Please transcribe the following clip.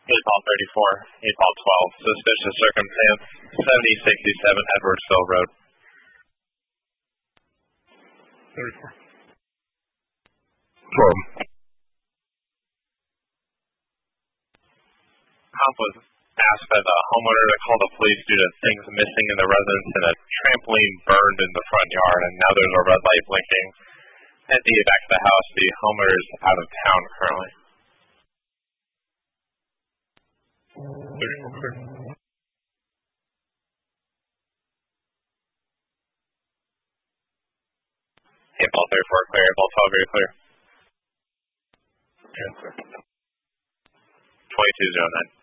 8 ball 34, 8 ball 12, suspicious circumstance, 7067 Edwardsville Road. 34. 12. Cop was asked by the homeowner to call the police due to things missing in the residence and a trampoline burned in the front yard, and now there's a red light blinking. Empty back to the house. The homeowner is out of town currently. 34. 8 ball 34 clear, 8 ball 12 very clear. Answer. 2209.